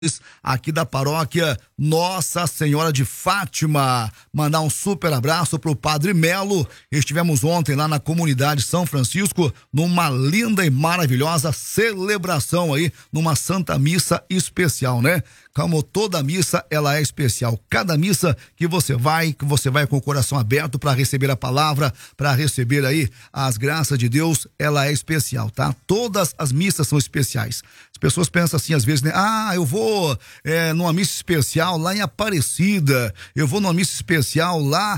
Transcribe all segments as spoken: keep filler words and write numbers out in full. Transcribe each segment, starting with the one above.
aqui da paróquia Nossa Senhora de Fátima. Mandar um super abraço pro Padre Melo. Estivemos ontem lá na comunidade São Francisco, numa linda e maravilhosa celebração aí, numa Santa Missa especial, né? Como toda missa, ela é especial. Cada missa que você vai, que você vai com o coração aberto para receber a palavra, para receber aí as graças de Deus, ela é especial, tá? Todas as missas são especiais. As pessoas pensam assim às vezes, né? Ah, eu vou é, numa missa especial lá em Aparecida, eu vou numa missa especial lá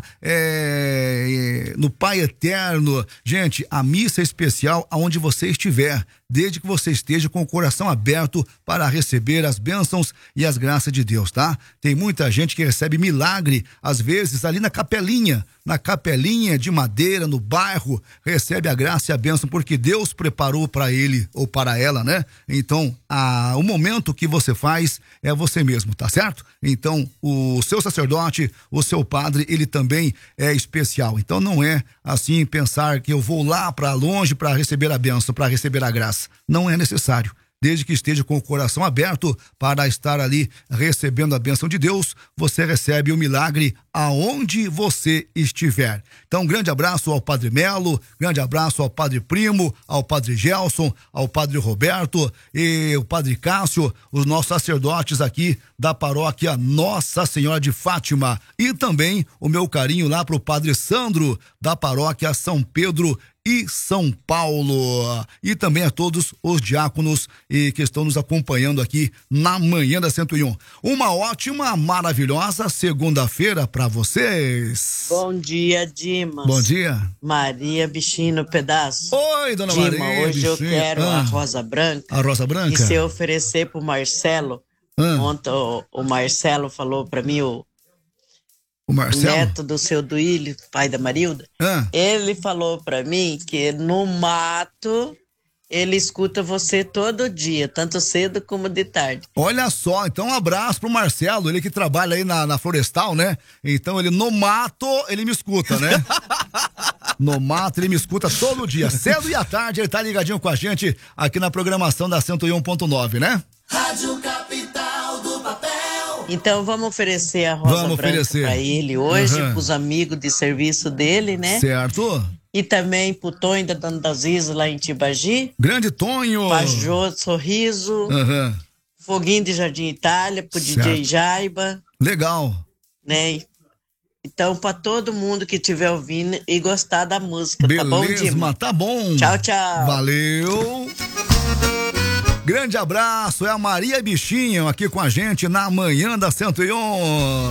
é, no Pai Eterno. Gente, a missa é especial aonde você estiver, desde que você esteja com o coração aberto para receber as bênçãos e as graças de Deus, tá? Tem muita gente que recebe milagre, às vezes, ali na capelinha, na capelinha de madeira, no bairro, recebe a graça e a bênção, porque Deus preparou para ele ou para ela, né? Então, a, o momento que você faz é você mesmo, tá certo? Então, o seu sacerdote, o seu padre, ele também é especial. Então, não é assim pensar que eu vou lá para longe para receber a bênção, para receber a graça. Não é necessário. Desde que esteja com o coração aberto para estar ali recebendo a bênção de Deus, você recebe o milagre aonde você estiver. Então, um grande abraço ao Padre Melo, grande abraço ao Padre Primo, ao Padre Gelson, ao Padre Roberto e o Padre Cássio, os nossos sacerdotes aqui da paróquia Nossa Senhora de Fátima. E também o meu carinho lá pro Padre Sandro, da paróquia São Pedro e São Paulo, e também a todos os diáconos e que estão nos acompanhando aqui na manhã da cento e um. Uma ótima, maravilhosa segunda-feira para vocês. Bom dia, Dimas. Bom dia. Maria Bichinho no pedaço. Oi, dona Dima, Maria hoje Bichinho. eu quero ah, a rosa branca. A rosa branca? E se eu oferecer pro Marcelo, ah. ontem o, o Marcelo falou para mim, o O Marcelo? neto do seu Duílio, pai da Marilda, ah. ele falou pra mim que no mato ele escuta você todo dia, tanto cedo como de tarde. Olha só, então um abraço pro Marcelo, ele que trabalha aí na, na Florestal, né? Então ele no mato, ele me escuta, né? No mato, ele me escuta todo dia, cedo e à tarde, ele tá ligadinho com a gente aqui na programação da cento e um ponto nove, né? Rádio Capital do Papel. Então vamos oferecer a rosa vamos branca oferecer. pra ele hoje, uhum. pros amigos de serviço dele, né? Certo. E também pro Tonho da Dona das Isas lá em Tibagi. Grande Tonho. Pajô Sorriso. Uhum. Foguinho de Jardim Itália, pro certo. D J Jaiba. Legal. Né? Então, pra todo mundo que estiver ouvindo e gostar da música, beleza, tá bom, Dima? Tá bom. Tchau, tchau. Valeu. Grande abraço, é a Maria Bichinho aqui com a gente na manhã da cento e um.